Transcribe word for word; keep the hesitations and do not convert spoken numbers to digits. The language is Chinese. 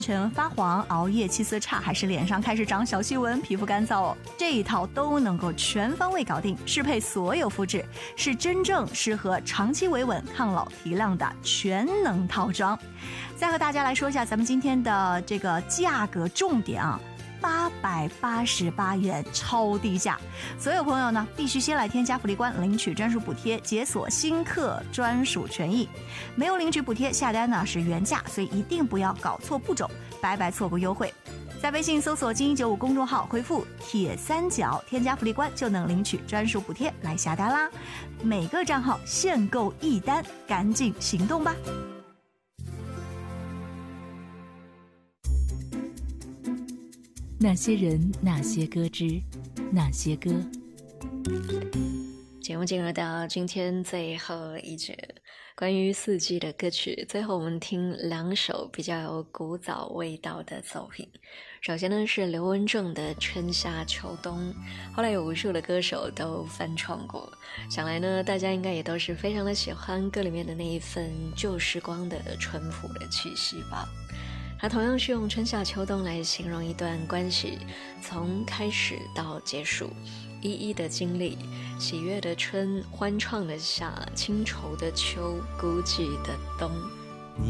晨发黄、熬夜气色差，还是脸上开始长小细纹、皮肤干燥哦，这一套都能够全方位搞定，适配所有肤质，是真正适合长期维稳、抗老提亮的全能套装。再和大家来说一下咱们今天的这个价格重点啊。八百八十八元，超低价！所有朋友呢，必须先来添加福利官领取专属补贴，解锁新客专属权益。没有领取补贴，下单呢是原价，所以一定不要搞错步骤，白白错过优惠。在微信搜索金一九五公众号，回复铁三角，添加福利官就能领取专属补贴来下单啦！每个账号限购一单，赶紧行动吧！ 那些人，那些歌之那些歌。 节目进入到今天最后一节关于四季的歌曲，最后我们听两首比较有古早味道的作品。首先呢是刘文正的《春夏秋冬》，后来有无数的歌手都翻唱过，想来呢大家应该也都是非常的喜欢歌里面的那一份旧时光的淳朴的气息吧。它同样是用春夏秋冬来形容一段关系从开始到结束，一一的经历，喜悦的春，欢怆的夏，清愁的秋，孤寂的冬。